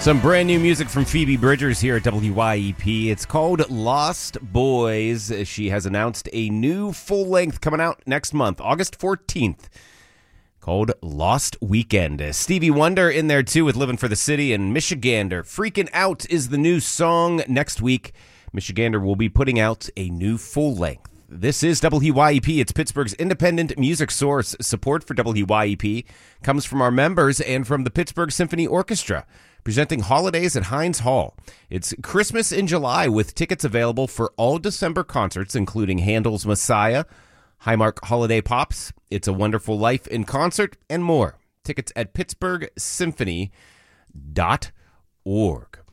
Some brand new music from Phoebe Bridgers here at WYEP. It's called Lost Boys. She has announced a new full length coming out next month, August 14th, called Lost Weekend. Stevie Wonder in there too with Living for the City, and Michigander. Freaking Out is the new song. Next week, Michigander will be putting out a new full length. This is WYEP. It's Pittsburgh's independent music source. Support for WYEP comes from our members and from the Pittsburgh Symphony Orchestra, presenting Holidays at Heinz Hall. It's Christmas in July with tickets available for all December concerts, including Handel's Messiah, Highmark Holiday Pops, It's a Wonderful Life in Concert, and more. Tickets at pittsburghsymphony.org.